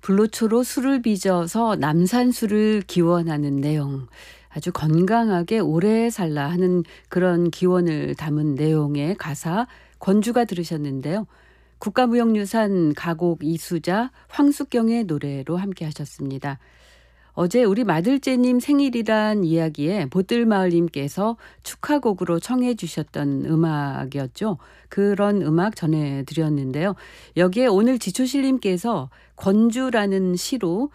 불로초로 술을 빚어서 남산수를 기원하는 내용. 아주 건강하게 오래 살라 하는 그런 기원을 담은 내용의 가사 권주가 들으셨는데요. 국가무형유산 가곡 이수자 황숙경의 노래로 함께 하셨습니다. 어제 우리 마들째님 생일이란 이야기에 보뜰마을님께서 축하곡으로 청해 주셨던 음악이었죠. 그런 음악 전해드렸는데요. 여기에 오늘 지초실님께서 권주라는 시로